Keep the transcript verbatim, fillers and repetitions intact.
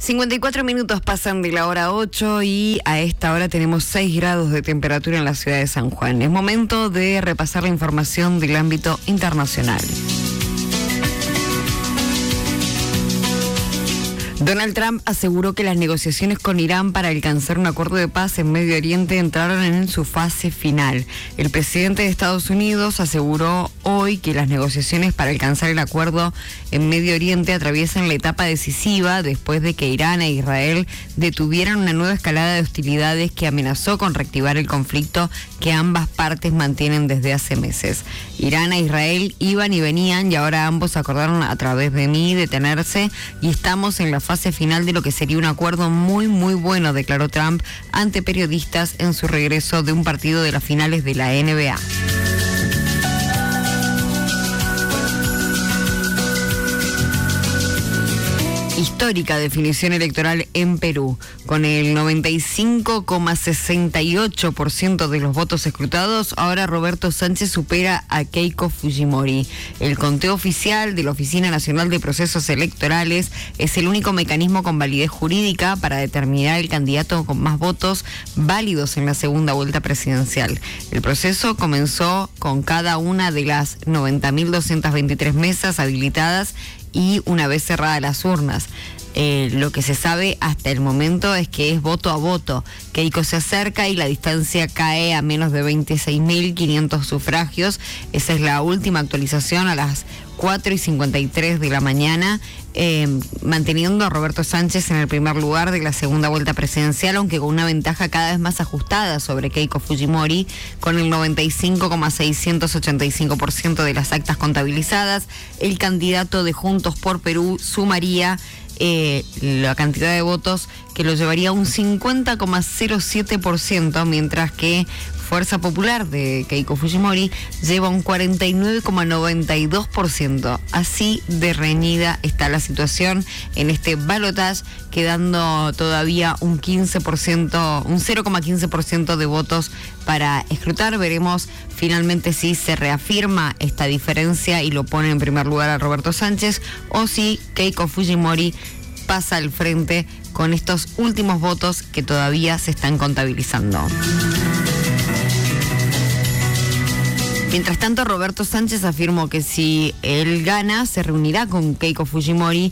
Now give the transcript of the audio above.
cincuenta y cuatro minutos pasan de la hora ocho y a esta hora tenemos seis grados de temperatura en la ciudad de San Juan. Es momento de repasar la información del ámbito internacional. Donald Trump aseguró que las negociaciones con Irán para alcanzar un acuerdo de paz en Medio Oriente entraron en su fase final. El presidente de Estados Unidos aseguró hoy que las negociaciones para alcanzar el acuerdo en Medio Oriente atraviesan la etapa decisiva después de que Irán e Israel detuvieran una nueva escalada de hostilidades que amenazó con reactivar el conflicto que ambas partes mantienen desde hace meses. Irán e Israel iban y venían y ahora ambos acordaron a través de mí detenerse y estamos en la fase final de lo que sería un acuerdo muy muy bueno, declaró Trump ante periodistas en su regreso de un partido de las finales de la N B A. Histórica definición electoral en Perú. Con el noventa y cinco coma sesenta y ocho por ciento de los votos escrutados, ahora Roberto Sánchez supera a Keiko Fujimori. El conteo oficial de la Oficina Nacional de Procesos Electorales es el único mecanismo con validez jurídica para determinar el candidato con más votos válidos en la segunda vuelta presidencial. El proceso comenzó con cada una de las noventa mil doscientas veintitrés mesas habilitadas y una vez cerradas las urnas. Eh, lo que se sabe hasta el momento es que es voto a voto. Keiko se acerca y la distancia cae a menos de veintiséis mil quinientos sufragios. Esa es la última actualización a las cuatro y cincuenta y tres de la mañana, eh, manteniendo a Roberto Sánchez en el primer lugar de la segunda vuelta presidencial, aunque con una ventaja cada vez más ajustada sobre Keiko Fujimori, con el noventa y cinco coma seiscientos ochenta y cinco por ciento de las actas contabilizadas. El candidato de Juntos por Perú sumaría Eh, la cantidad de votos que lo llevaría a un cincuenta coma cero siete por ciento, mientras que Fuerza Popular de Keiko Fujimori lleva un cuarenta y nueve coma noventa y dos por ciento. Así de reñida está la situación en este balotaje, quedando todavía un quince por ciento, un cero coma quince por ciento de votos para escrutar. Veremos finalmente si se reafirma esta diferencia y lo pone en primer lugar a Roberto Sánchez, o si Keiko Fujimori pasa al frente con estos últimos votos que todavía se están contabilizando. Mientras tanto, Roberto Sánchez afirmó que si él gana, se reunirá con Keiko Fujimori